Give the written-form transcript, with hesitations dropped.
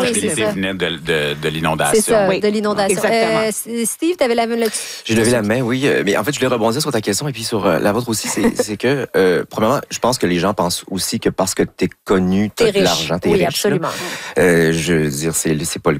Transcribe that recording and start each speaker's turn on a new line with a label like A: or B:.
A: responsabilité venait de l'inondation.
B: C'est ça, de l'inondation.
C: Exactement.
B: Steve, tu avais la main là-dessus.
D: J'ai levé la main, oui. Mais en fait, je voulais rebondir sur ta question et puis sur la vôtre aussi. C'est que, premièrement, je pense que les gens pensent aussi que parce que t'es connu, t'as de l'argent, t'es riche.
B: Oui, absolument.
D: Je veux dire, c'est pas le